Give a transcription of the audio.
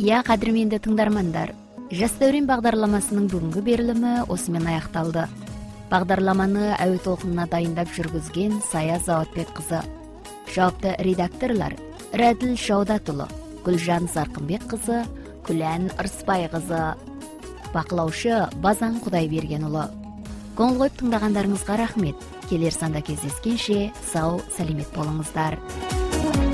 Кадырменде тыңдармандар, Жас дәурен бағдарламасының бүгінгі берілімі осымен аяқталды. Бағдарламаны әуе толқынына дайындап жүргізген Сая Заватбек қызы. Жауапты редакторлар Рәділ Шаудатұлы, Гүлжан Зарқынбек қызы, Күлән Ырысбай қызы. Бақылаушы Базан Құдайбергенұлы. Көңіл қойып тыңдағандарыңызға рахмет. Келер санда кездескенше сау, сәлемет болыңыздар.